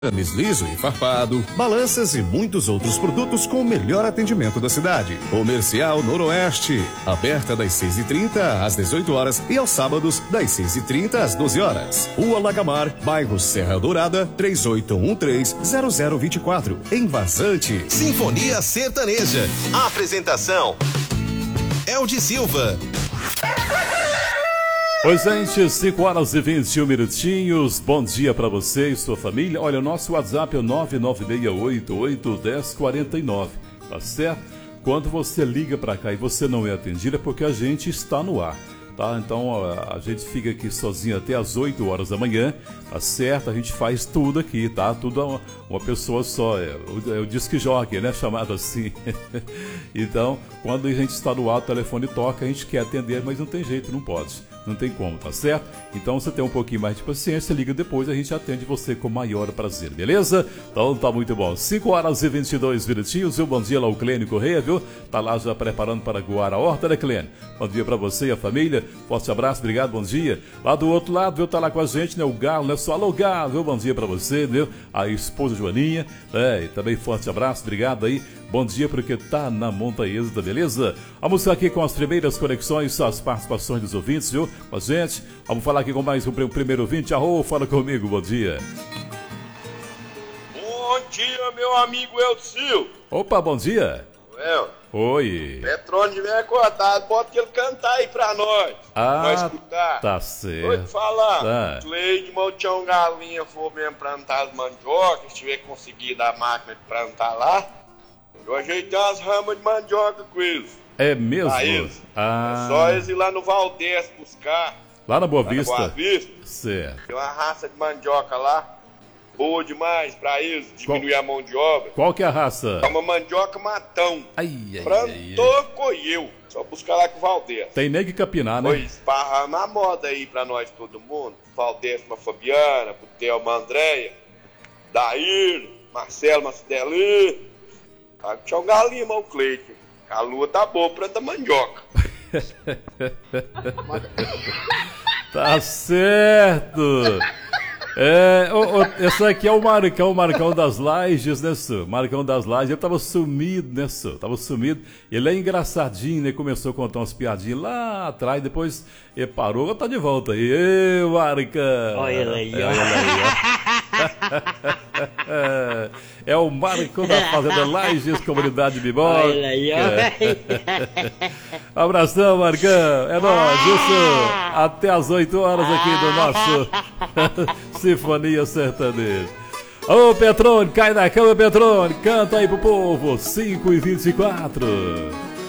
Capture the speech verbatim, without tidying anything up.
Tênis liso e farpado, balanças e muitos outros produtos com o melhor atendimento da cidade. Comercial Noroeste, aberta das seis e trinta às dezoito horas e aos sábados das seis e trinta às doze horas. Rua Lagamar, bairro Serra Dourada, três oito um três, zero zero dois quatro, em Vazante. Sinfonia Sertaneja. A apresentação Eldi Silva. Oi, gente, cinco horas e vinte e um minutinhos. Bom dia pra você e sua família. Olha, o nosso WhatsApp é o nove nove seis oito oito um zero quatro nove, tá certo? Quando você liga pra cá e você não é atendido é porque a gente está no ar, tá? Então a, a gente fica aqui sozinho até as oito horas da manhã, tá certo? A gente faz tudo aqui, tá? Tudo uma, uma pessoa só, é o, é o disc jockey, né? Chamado assim. Então, quando a gente está no ar, o telefone toca, a gente quer atender, mas não tem jeito, não pode. Não tem como, tá certo? Então você tem um pouquinho mais de paciência, liga depois, a gente atende você com o maior prazer, beleza? Então tá muito bom. cinco horas e vinte e dois minutinhos, viu? Bom dia lá o Clênio Correia, viu? Tá lá já preparando para Guara Horta, né, Clênio? Bom dia pra você e a família. Forte abraço, obrigado, bom dia. Lá do outro lado, viu? Tá lá com a gente, né? O Galo, né? Só alô, Galo, viu? Bom dia pra você, viu? A esposa Joaninha, né? E também forte abraço, obrigado aí. Bom dia porque tá na montanhesa, beleza? Vamos aqui com as primeiras conexões, as participações dos ouvintes, viu? Com a gente. Vamos falar aqui com mais um primeiro ouvinte. Arro, fala comigo, bom dia. Bom dia, meu amigo Elcio. Opa, bom dia. Well, Oi. Petrone de bem acordado, bota que ele cantar aí pra nós. Ah, pra nós escutar. Tá certo. Vou te falar, Tá. Cleide Maltião Galinha for mesmo plantar as mandiocas, se tiver conseguido a máquina de plantar lá, eu ajeitei umas ramas de mandioca com eles. É mesmo? Pra eles. Ah. É só eles ir lá no Valdez buscar. Lá na Boa lá Vista. Na Boa Vista. Certo. Tem uma raça de mandioca lá, boa demais pra eles, diminuir a mão de obra. Qual que é a raça? É uma mandioca matão. Ai, ai, Plantou, ai, ai. colheu. Só buscar lá com o Valdez. Tem nem que capinar, né? Foi esparrar na moda aí pra nós, todo mundo. Valdez pra Fabiana, pro Thelma Andréia, Daír, Marcelo Macidelli. Tinha um galinho, mas o Cleiton. A lua tá boa pra dar mandioca. Tá certo. É, o, o, esse aqui é o Marcão, o Marcão das Lajes, né, senhor? Marcão das Lajes, ele tava sumido, né, senhor? Tava sumido. Ele é engraçadinho, né? Começou a contar umas piadinhas lá atrás, depois ele parou, tá de volta aí. Ê, Marcão! Olha ele aí, olha ele aí. É o Marcão da Fazenda Lajes, Comunidade Biboca. Olha ele aí, olha. Abração, Marcão. É nóis, isso. Até as oito horas aqui do nosso Sinfonia Sertaneja. Ô, Petrone, cai na cama, Petrone. Canta aí pro povo. cinco e vinte e quatro.